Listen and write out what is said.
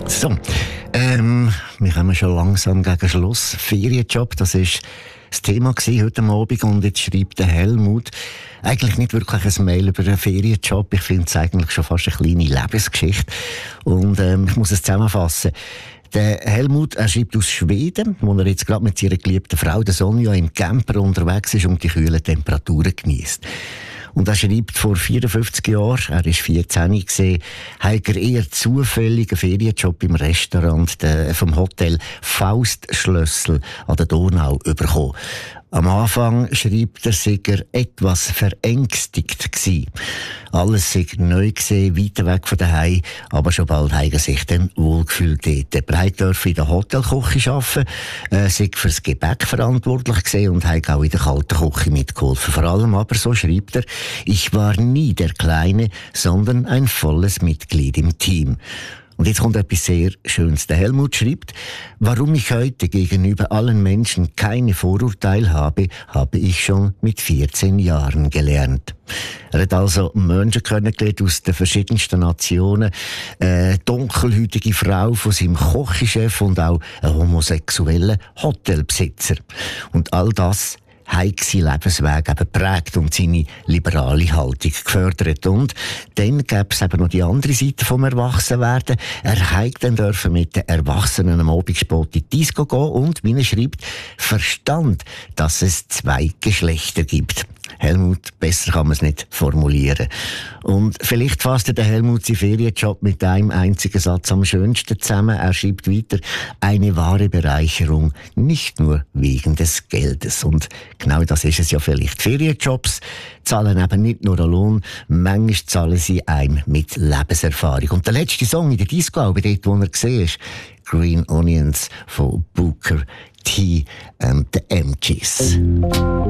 So, wir kommen schon langsam gegen Schluss. Ferienjob, das ist das Thema heute Abend, und jetzt schreibt der Helmut eigentlich nicht wirklich ein Mail über einen Ferienjob. Ich finde es eigentlich schon fast eine kleine Lebensgeschichte. Und ich muss es zusammenfassen. Der Helmut, er schreibt aus Schweden, wo er jetzt gerade mit seiner geliebten Frau, der Sonja, im Camper unterwegs ist und die kühlen Temperaturen genießt. Und er schreibt, vor 54 Jahren, er war 14 gewesen, hat er eher zufällig einen Ferienjob im Restaurant vom Hotel Faustschlössl an der Donau bekommen. Am Anfang schreibt er, sei er etwas verängstigt gsi. Alles sei neu gesehen, weiter weg von daheim, aber schon bald hat er sich dann wohlgefühlt dort. Er durfte in der Hotelküche arbeiten, sei fürs Gebäck verantwortlich gewesen und hat auch in der kalten Küche mitgeholfen. Vor allem aber, so schreibt er, ich war nie der Kleine, sondern ein volles Mitglied im Team. Und jetzt kommt etwas sehr Schönes. Der Helmut schreibt, warum ich heute gegenüber allen Menschen keine Vorurteile habe, habe ich schon mit 14 Jahren gelernt. Er hat also Menschen kennengelernt aus den verschiedensten Nationen, eine dunkelhäutige Frau von seinem Küchenchef und auch einen homosexuellen Hotelbesitzer. Und all das hat seinen Lebensweg eben geprägt und seine liberale Haltung gefördert. Und dann gäbe es eben noch die andere Seite vom Erwachsenwerden. Er hat dann dürfen mit den Erwachsenen am Abendsport in die Disco gehen und, wie er schreibt, verstand, dass es zwei Geschlechter gibt. Helmut, besser kann man es nicht formulieren. Und vielleicht fasst der Helmut seinen Ferienjob mit einem einzigen Satz am schönsten zusammen. Er schreibt weiter, eine wahre Bereicherung, nicht nur wegen des Geldes. Und genau das ist es ja vielleicht. Ferienjobs zahlen eben nicht nur einen Lohn, manchmal zahlen sie einem mit Lebenserfahrung. Und der letzte Song in der Disco, auch dort, wo er gesehen ist, Green Onions von Booker T and the MGs.